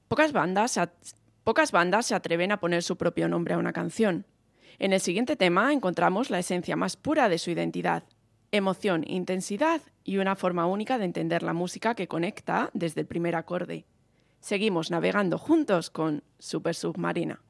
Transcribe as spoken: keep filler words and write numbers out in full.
Pocas bandas, se at- pocas bandas se atreven a poner su propio nombre a una canción. En el siguiente tema encontramos la esencia más pura de su identidad: emoción, intensidad y una forma única de entender la música que conecta desde el primer acorde. Seguimos navegando juntos con Super Submarina.